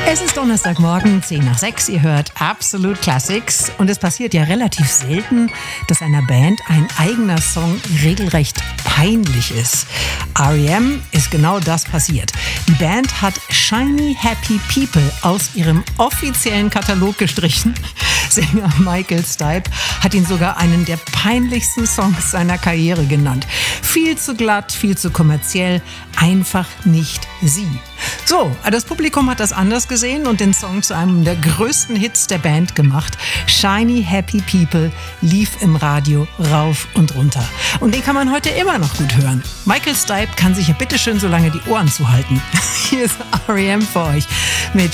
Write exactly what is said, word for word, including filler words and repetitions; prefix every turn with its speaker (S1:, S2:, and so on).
S1: Es ist Donnerstagmorgen, zehn nach sechs. Ihr hört Absolute Classics. Und es passiert ja relativ selten, dass einer Band ein eigener Song regelrecht peinlich ist. R E M ist genau das passiert. Die Band hat Shiny Happy People aus ihrem offiziellen Katalog gestrichen. Sänger Michael Stipe hat ihn sogar einen der peinlichsten Songs seiner Karriere genannt. Viel zu glatt, viel zu kommerziell, einfach nicht sie. So, das Publikum hat das anders gesehen und den Song zu einem der größten Hits der Band gemacht. Shiny Happy People lief im Radio rauf und runter. Und den kann man heute immer noch gut hören. Michael Stipe kann sich ja bitteschön so lange die Ohren zuhalten. Hier ist R E M für euch mit